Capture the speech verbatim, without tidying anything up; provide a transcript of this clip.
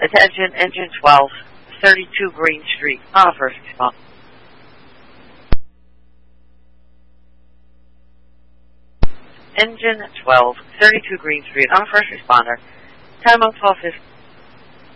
Attention, engine twelve, thirty-two Green Street, on first responder. Engine twelve, thirty-two Green Street, on first responder. Time on twelve fifty.